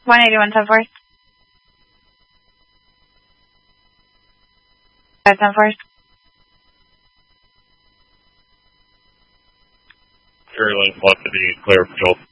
181 10-4. 5-10-4. Cherry Lane left to be clear for Joel